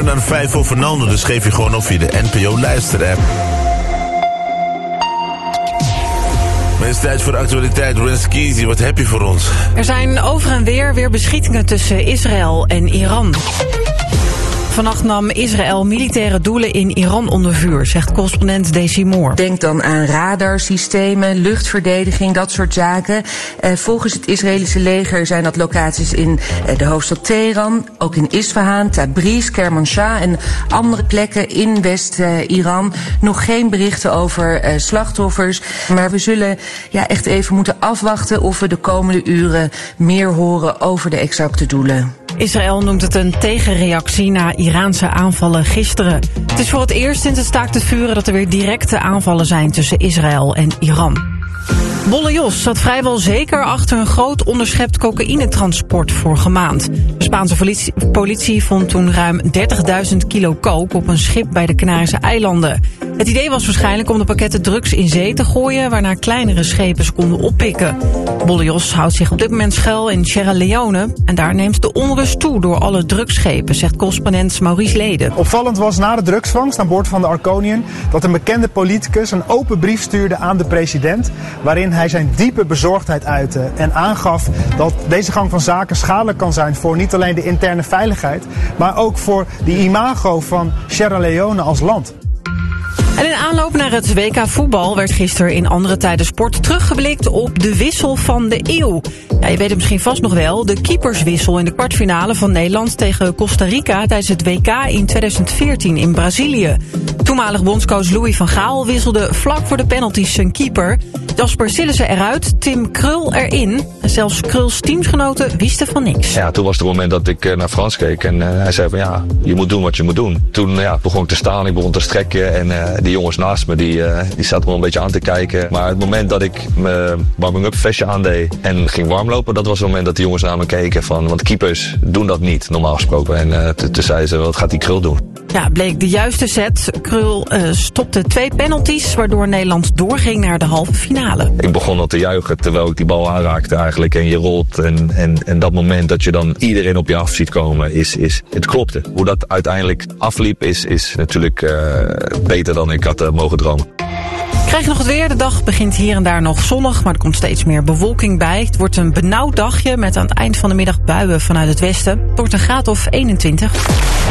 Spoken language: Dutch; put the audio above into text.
minuten aan 5:05, dus geef je gewoon op via de NPO luisterapp. Maar het is tijd voor de actualiteit. Renskizi, wat heb je voor ons? Er zijn over en weer beschietingen tussen Israël en Iran. Vannacht nam Israël militaire doelen in Iran onder vuur, zegt correspondent Daisy Moore. Denk dan aan radarsystemen, luchtverdediging, dat soort zaken. Volgens het Israëlische leger zijn dat locaties in de hoofdstad Teheran, ook in Isfahan, Tabriz, Kermanshah en andere plekken in West-Iran. Nog geen berichten over slachtoffers, maar we zullen echt even moeten afwachten of we de komende uren meer horen over de exacte doelen. Israël noemt het een tegenreactie na Iraanse aanvallen gisteren. Het is voor het eerst sinds het staakt het vuren dat er weer directe aanvallen zijn tussen Israël en Iran. Bolle Jos zat vrijwel zeker achter een groot onderschept cocaïnetransport vorige maand. De Spaanse politie vond toen ruim 30.000 kilo coke op een schip bij de Canarische eilanden. Het idee was waarschijnlijk om de pakketten drugs in zee te gooien, waarna kleinere schepen ze konden oppikken. Bolle Jos houdt zich op dit moment schuil in Sierra Leone en daar neemt de onrust toe door alle drugsschepen, zegt correspondent Maurice Leden. Opvallend was na de drugsvangst aan boord van de Arconian dat een bekende politicus een open brief stuurde aan de president, waarin hij zijn diepe bezorgdheid uitte en aangaf dat deze gang van zaken schadelijk kan zijn voor niet alleen de interne veiligheid, maar ook voor de imago van Sierra Leone als land. En in aanloop naar het WK voetbal werd gisteren in Andere Tijden Sport teruggeblikt op de wissel van de eeuw. Ja, je weet het misschien vast nog wel, de keeperswissel in de kwartfinale van Nederland tegen Costa Rica tijdens het WK in 2014 in Brazilië. Toenmalig bondscoach Louis van Gaal wisselde vlak voor de penalties zijn keeper. Jasper Sillissen eruit, Tim Krul erin. En zelfs Kruls teamsgenoten wisten van niks. Ja, toen was het moment dat ik naar Frans keek en hij zei van ja, je moet doen wat je moet doen. Toen begon ik te staan, ik begon te strekken en die jongens naast me die zaten me een beetje aan te kijken. Maar het moment dat ik mijn warming-up vestje aandeed en ging warmlopen, dat was het moment dat die jongens naar me keken van, want keepers doen dat niet normaal gesproken. En toen zeiden ze, wat gaat die Krul doen? Ja, bleek de juiste set. Krul stopte 2 penalties, waardoor Nederland doorging naar de halve finale. Ik begon al te juichen terwijl ik die bal aanraakte eigenlijk. En je rolt en dat moment dat je dan iedereen op je af ziet komen, het klopte. Hoe dat uiteindelijk afliep is natuurlijk beter dan ik had mogen dromen. Krijg je nog het weer? De dag begint hier en daar nog zonnig, maar er komt steeds meer bewolking bij. Het wordt een benauwd dagje met aan het eind van de middag buien vanuit het westen. Het wordt een graad of 21.